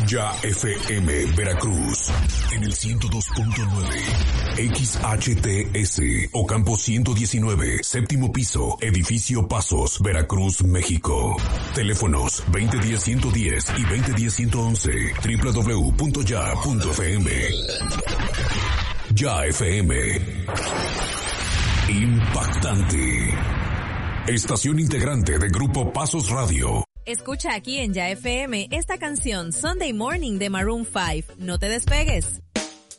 Ya FM Veracruz en el 102.9 XHTS Ocampo 119, séptimo piso, edificio Pasos, Veracruz, México. Teléfonos 2010-110 y 2010-111, www.ya.fm. Ya FM. Impactante. Estación integrante de Grupo Pasos Radio. Escucha aquí en Ya FM esta canción Sunday Morning de Maroon 5. No te despegues.